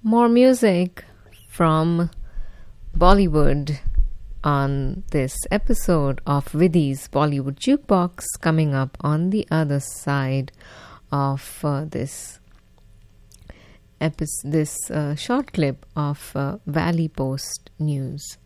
More music from Bollywood on this episode of Vidhi's Bollywood Jukebox, coming up on the other side of this short clip of Valley Post News.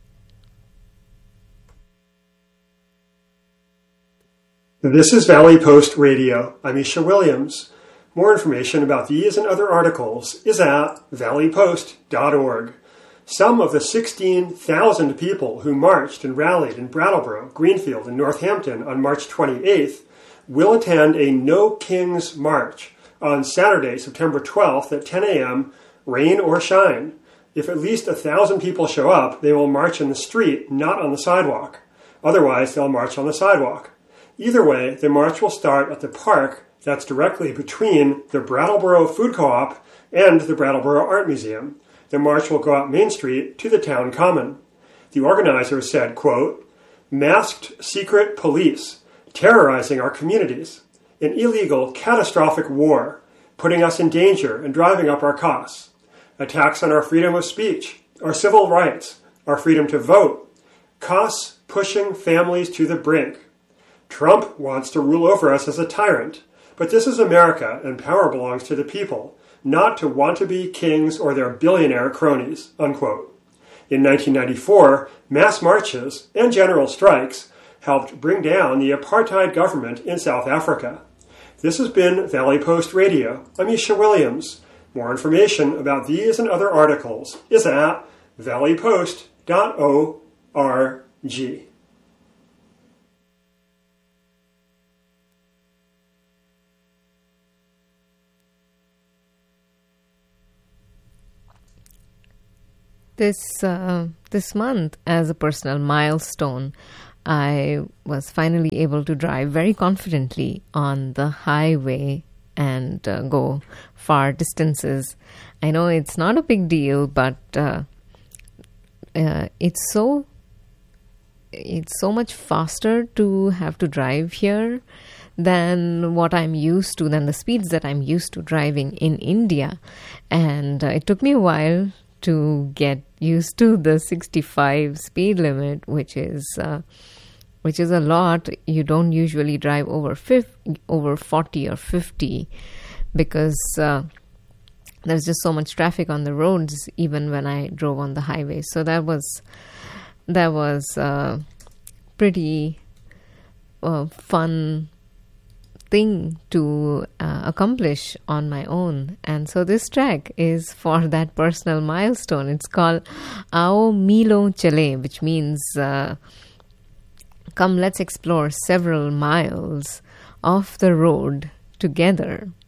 This is Valley Post Radio. I'm Isha Williams. More information about these and other articles is at valleypost.org. Some of the 16,000 people who marched and rallied in Brattleboro, Greenfield, and Northampton on March 28th will attend a No Kings March on Saturday, September 12th at 10 a.m., rain or shine. If at least 1,000 people show up, they will march in the street, not on the sidewalk. Otherwise, they'll march on the sidewalk. Either way, the march will start at the park that's directly between the Brattleboro Food Co-op and the Brattleboro Art Museum. The march will go up Main Street to the town common. The organizers said, quote, "Masked secret police terrorizing our communities, an illegal, catastrophic war, putting us in danger and driving up our costs, attacks on our freedom of speech, our civil rights, our freedom to vote, costs pushing families to the brink. Trump wants to rule over us as a tyrant, but this is America and power belongs to the people, not to want-to-be kings or their billionaire cronies," unquote. In 1994, mass marches and general strikes helped bring down the apartheid government in South Africa. This has been Valley Post Radio. I'm Isha Williams. More information about these and other articles is at valleypost.org. This month, as a personal milestone, I was finally able to drive very confidently on the highway and go far distances. I know it's not a big deal, but it's so much faster to have to drive here than what I'm used to, than the speeds that I'm used to driving in India. And it took me a while to get used to the 65 speed limit, which is a lot. You don't usually drive over 40 or 50 because there's just so much traffic on the roads, even when I drove on the highway. So that was pretty fun thing to accomplish on my own. And so this track is for that personal milestone. It's called Aao Milo Chale, which means come, let's explore several miles of the road together.